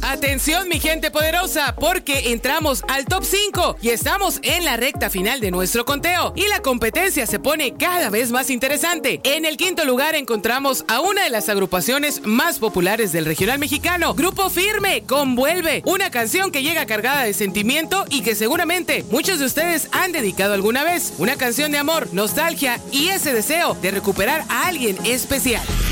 Atención, mi gente poderosa, porque entramos al top 5 y estamos en la recta final de nuestro conteo y la competencia se pone cada vez más interesante. En el quinto lugar encontramos a una de las agrupaciones más populares del regional mexicano, Grupo Firme, con Vuelve, una canción que llega cargada de sentimiento y que seguramente muchos de ustedes han dedicado alguna vez, una canción de amor, nostalgia y ese deseo de recuperar a alguien especial.